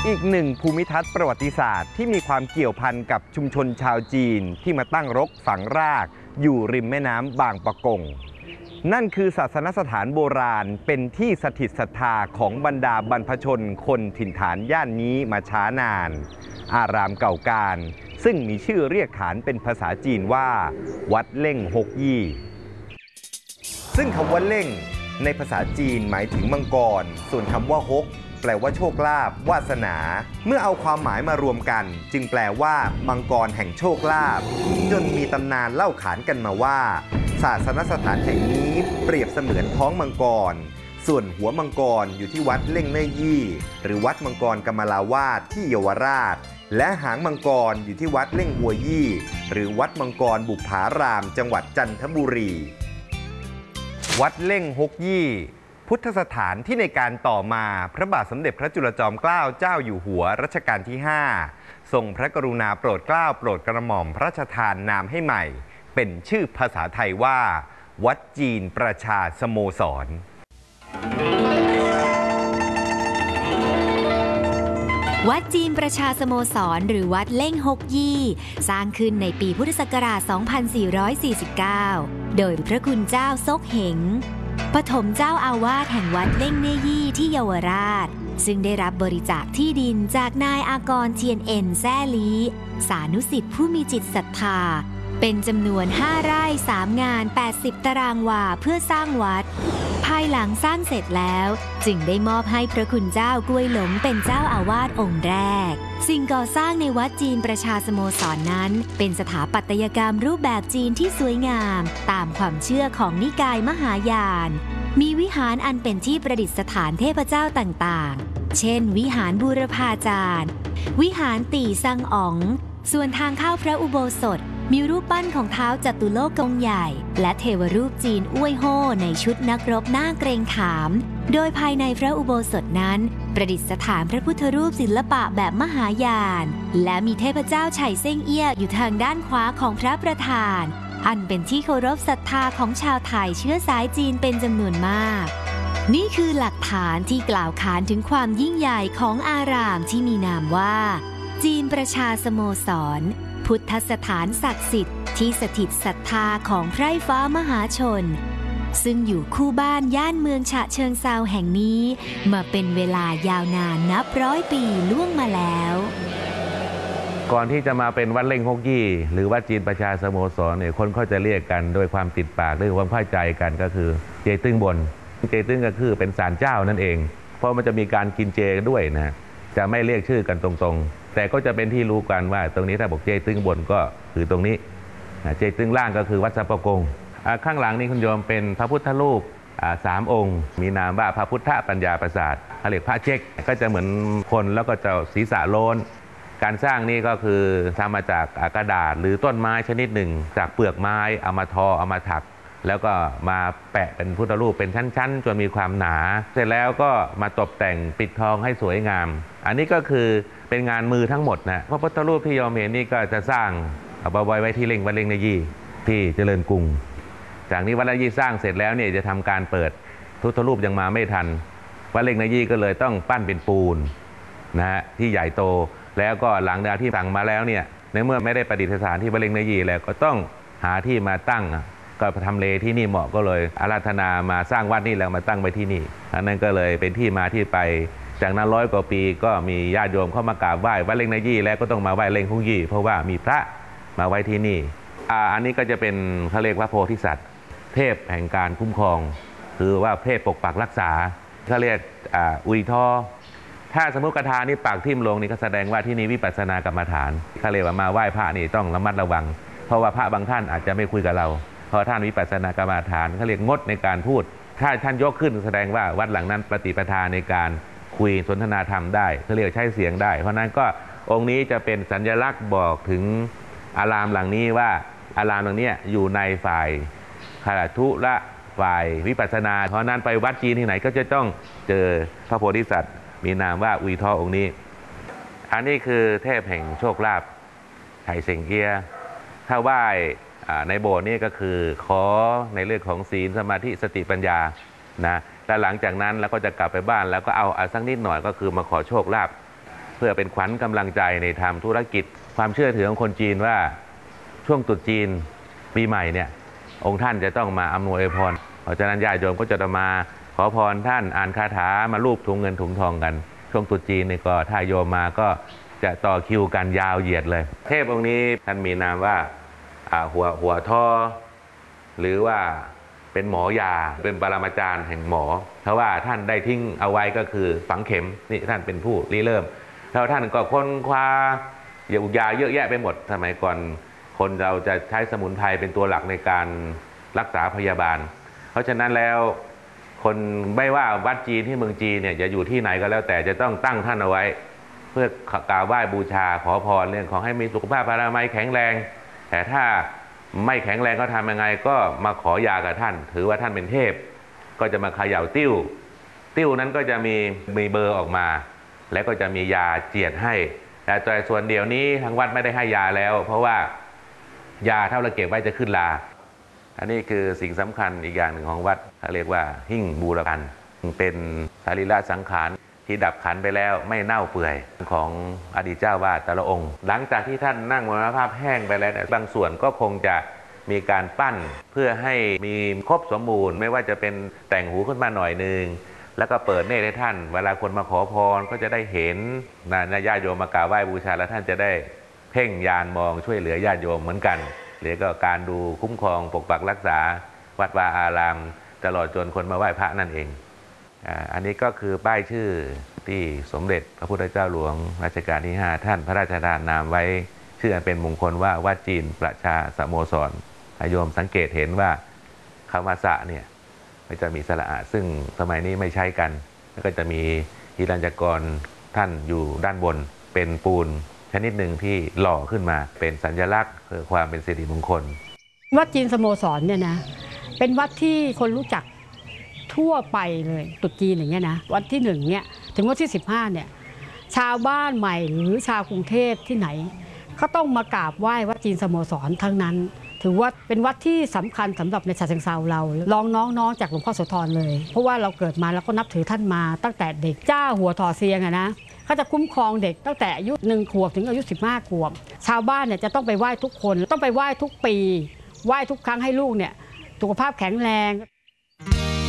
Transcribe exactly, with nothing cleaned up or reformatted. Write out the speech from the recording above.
อีกหนึ่งภูมิทัศน์ประวัติศาสตร์ที่มีความเกี่ยวพันกับชุมชนชาวจีนที่มาตั้งรกฝังรากอยู่ริมแม่น้ำบางปะกงนั่นคือศาสนสถานโบราณเป็นที่สถิตศรัทธาของบรรดาบรรพชนคนถิ่นฐานย่านนี้มาช้านานอารามเก่าการซึ่งมีชื่อเรียกขานเป็นภาษาจีนว่าวัดเล่งฮกยี่ซึ่งคำว่าเล่งในภาษาจีนหมายถึงมังกรส่วนคำว่าฮกแปลว่าโชคลาภวาสนาเมื่อเอาความหมายมารวมกันจึงแปลว่ามังกรแห่งโชคลาภจนมีตำนานเล่าขานกันมาว่าศาสนสถานแห่งนี้เปรียบเสมือนท้องมังกรส่วนหัวมังกรอยู่ที่วัดเล่งเน่ยยี่หรือวัดมังกรกมลาวาสที่เยาวราชและหางมังกรอยู่ที่วัดเล่งหัวยี่หรือวัดมังกรบุปผารามจังหวัดจันทบุรีวัดเล่งฮกยี่พุทธสถานที่ในการต่อมาพระบาทสมเด็จพระจุลจอมเกล้าเจ้าอยู่หัวรัชกาลที่ห้าทรงพระกรุณาโปรดเกล้าโปรดกระหม่อมพระราชทานนามให้ใหม่เป็นชื่อภาษาไทยว่าวัดจีนประชาสโมสรวัดจีนประชาสโมสรหรือวัดเล่งฮกยี่สร้างขึ้นในปีพุทธศักราช สองพันสี่ร้อยสี่สิบเก้า โดยพระคุณเจ้าซกเหงปฐมเจ้าอาวาสแห่งวัดเล่งเน่ยยี่ที่เยาวราชซึ่งได้รับบริจาคที่ดินจากนายอากรเทียนเอ็นแซ่ลีสานุสิทธิผู้มีจิตศรัทธาเป็นจำนวนห้าไร่สามงานแปดสิบตารางวาเพื่อสร้างวัดภายหลังสร้างเสร็จแล้วจึงได้มอบให้พระคุณเจ้ากล้วยหลงเป็นเจ้าอาวาสองค์แรกสิ่งก่อสร้างในวัดจีนประชาสโมสร นั้นเป็นสถาปัตยกรรมรูปแบบจีนที่สวยงามตามความเชื่อของนิกายมหายานมีวิหารอันเป็นที่ประดิษฐานเทพเจ้าต่างๆเช่นวิหารบูรพาจารย์วิหารตี่ซังอ๋องส่วนทางเข้าพระอุโบสถมีรูปปั้นของท้าวจตุโลกองค์ใหญ่และเทวรูปจีนอ้วยโฮ่ในชุดนักรบหน้าเกรงขามโดยภายในพระอุโบสถนั้นประดิษฐานพระพุทธรูปศิลปะแบบมหายานและมีเทพเจ้าไฉเซิ่งเอี้ยอยู่ทางด้านขวาของพระประธานอันเป็นที่เคารพศรัทธาของชาวไทยเชื้อสายจีนเป็นจำนวนมากนี่คือหลักฐานที่กล่าวขานถึงความยิ่งใหญ่ของอารามที่มีนามว่าจีนประชาสโมสรพุทธสถานศักดิ์สิทธิ์ที่สถิตศรัทธาของไพร่ฟ้ามหาชนซึ่งอยู่คู่บ้านย่านเมืองฉะเชิงเทราแห่งนี้มาเป็นเวลายาวนานนับร้อยปีล่วงมาแล้วก่อนที่จะมาเป็นวัดเล่งฮกยี่หรือวัดจีนประชาสโมสรเนี่ยคนเขาจะเรียกกันโดยความติดปากด้วยความเข้าใจกันก็คือเจตึ้งบนเจตึ้งก็คือเป็นศาลเจ้านั่นเองเพราะมันจะมีการกินเจด้วยนะจะไม่เรียกชื่อกันตรงๆแต่ก็จะเป็นที่รู้กันว่าตรงนี้ถ้าบอกเจตึ้งบนก็คือตรงนี้เจตึ้งล่างก็คือวัดสัปปะกงข้างหลังนี้คุณโยมเป็นพระพุทธรูปสามองค์มีนามว่าพระพุทธปัญญาประสาทเขาเรียกพระเจ๊กก็จะเหมือนคนแล้วก็จะศีรษะโล้นการสร้างนี่ก็คือทำมาจากกระดาษหรือต้นไม้ชนิดหนึ่งจากเปลือกไม้เอามาทอเอามาถักแล้วก็มาแปะเป็นพุทธรูปเป็นชั้นๆจนมีความหนาเสร็จแล้วก็มาตกแต่งปิดทองให้สวยงามอันนี้ก็คือเป็นงานมือทั้งหมดนะพระพุทธรูปที่โยมเห็นนี่ก็จะสร้างเอาไว้ไว้ที่เล่งวัดเล่งเน่ยยี่ที่เจริญกรุงจากนี้วัดเล่งเน่ยยี่สร้างเสร็จแล้วเนี่ยจะทำการเปิดพุทธรูปยังมาไม่ทันวัดเล่งเน่ยยี่ก็เลยต้องปั้นเป็นปูนนะฮะที่ใหญ่โตแล้วก็หลังจากที่สั่งมาแล้วเนี่ยในเมื่อไม่ได้ประดิษฐานที่วัดเล่งเน่ยยี่แล้วก็ต้องหาที่มาตั้งก็ทำเลที่นี่เหมาะก็เลยอาราธนามาสร้างวัดนี่แล้วมาตั้งไว้ที่นี่อันนั้นก็เลยเป็นที่มาที่ไปจากนั้นร้อยกว่าปีก็มีญาติโยมเข้ามากราบไหว้วัดเล่งเน่ยยี่แล้วก็ต้องมาไหว้เล่งฮกยี่เพราะว่ามีพระมาไว้ที่นี่อ่าอันนี้ก็จะเป็นเขาเรียกว่าโพธิสัตว์เทพแห่งการคุ้มครองคือว่าเทพปกปักรักษาเขาเรียกอ่าอุยทอถ้าสมมติกระทานี่ปากทิ่มลงนี่ก็แสดงว่าที่นี่วิปัสสนากรรมฐานเขาเรียกว่ามาไหว้พระนี่ต้องระมัดระวังเพราะว่าพระบางท่านอาจจะไม่คุยกับเราเพราะท่านวิปัสสนากรรมฐานเขาเรียกงดในการพูดถ้าท่านยกขึ้นแสดงว่าวัดหลังนั้นปฏิปทาในการคุยสนทนาธรรมได้เขาเรียกใช้เสียงได้เพราะนั้นก็องค์นี้จะเป็นสัญลักษณ์บอกถึงอารามหลังนี้ว่าอารามหลังนี้อยู่ในฝ่ายขลัทุและฝ่ายวิปัสสนาเพราะนั้นไปวัดจีนที่ไหนก็จะต้องเจอพระโพธิสัตว์มีนามว่าอุยทอองค์นี้อันนี้คือเทพแห่งโชคลาภไฉเซิ่งเอี้ยถ้าไหว้ในโบสถ์นี่ก็คือขอในเรื่องของศีลสมาธิสติปัญญานะแล้วหลังจากนั้นเราก็จะกลับไปบ้านแล้วก็เอาเอาสักนิดหน่อยก็คือมาขอโชคลาภพื่อเป็นขวัญกำลังใจในทำธุรกิจความเชื่อถือของคนจีนว่าช่วงตรุษจีนปีใหม่เนี่ยองค์ท่านจะต้องมาอำนวยอวยพรเพราะฉะนั้นญาติโยมก็จะมาขอพรท่านอ่านคาถามาลูบถุงเงินถุงทองกันช่วงตรุษจีนนี่ก็ถ้าโยมมาก็จะต่อคิวกันยาวเหยียดเลยเทพองค์นี้ท่านมีนามว่าหัวหัวท่อหรือว่าเป็นหมอยาเป็นปรมาจารย์แห่งหมอเพราะว่าท่านได้ทิ้งเอาไว้ก็คือฝังเข็มนี่ท่านเป็นผู้ริเริ่มแล้วท่านก็ค้นคว้ายาเยอะแยะไปหมดสมัยก่อนคนเราจะใช้สมุนไพรเป็นตัวหลักในการรักษาพยาบาลเพราะฉะนั้นแล้วคนไม่ว่าวัดจีนที่เมืองจีนเนี่ยจะอยู่ที่ไหนก็แล้วแต่จะต้องตั้งท่านเอาไว้เพื่อกราบไหว้บูชาขอพรเรื่องของให้มีสุขภาพอนามัยแข็งแรงแต่ถ้าไม่แข็งแรงก็ทำยังไงก็มาขอยากับท่านถือว่าท่านเป็นเทพก็จะมาเขย่าติ้วติ้วนั้นก็จะมีมีเบอร์ออกมาแล้วก็จะมียาเจียดให้แต่ส่วนเดี๋ยวนี้ทางวัดไม่ได้ให้ยาแล้วเพราะว่ายาเท่าเราเก็บไว้จะขึ้นลาอันนี้คือสิ่งสำคัญอีกอย่างหนึ่งของวัดเรียกว่าหิ้งบูรพานเป็นสรีระสังขารที่ดับขันไปแล้วไม่เน่าเปื่อยของอดีตเจ้าวาดแต่ละองค์หลังจากที่ท่านนั่งมรณภาพแห้งไปแล้วบางส่วนก็คงจะมีการปั้นเพื่อให้มีครบสมบูรณ์ไม่ว่าจะเป็นแต่งหูขึ้นมาหน่อยนึงแล้วก็เปิดเนตรให้ท่านเวลาคนมาขอพรก็จะได้เห็นญาติโยมมากราบไหว้บูชาแล้วท่านจะได้เพ่งญาณมองช่วยเหลือญาติโยมเหมือนกันหรือก็การดูคุ้มครองปกปักรักษาวัดวาอารามตลอดจนคนมาไหว้พระนั่นเองอันนี้ก็คือป้ายชื่อที่สมเด็จพระพุทธเจ้าหลวงรัชกาลที่ห้าท่านพระราชทานนามไว้ชื่ออันเป็นมงคลว่าวัดจีนประชาสโมสรโยมสังเกตเห็นว่าคำว่าสะเนี่ยมันจะมีสระอะซึ่งสมัยนี้ไม่ใช้กันแล้วก็จะมีหิรัญญกรท่านอยู่ด้านบนเป็นปูนชนิดหนึ่งที่หล่อขึ้นมาเป็นสัญลักษณ์เพื่อความเป็นสิริมงคลวัดจีนสโมสรเนี่ยนะเป็นวัดที่คนรู้จักทั่วไปเลยตรุษจีนอย่างเงี้ยนะวันที่หนึ่งเนี่ยถึงวันที่สิบห้าเนี่ยชาวบ้านใหม่หรือชาวกรุงเทพที่ไหนก็ต้องมากราบไหว้วัดจีนสโมสรทั้งนั้นถือว่าเป็นวัดที่สำคัญสำหรับในฉะเชิงเทราเราลองน้องๆจากหลวงพ่อโสธรเลยเพราะว่าเราเกิดมาแล้วก็นับถือท่านมาตั้งแต่เด็กเจ้าหัวถอเซียงอะนะเขาจะคุ้มครองเด็กตั้งแต่อายุหนึ่งขวบถึงอายุสิบห้าขวบชาวบ้านเนี่ยจะต้องไปไหว้ทุกคนต้องไปไหว้ทุกปีไหว้ทุกครั้งให้ลูกเนี่ยสุขภาพแข็งแรง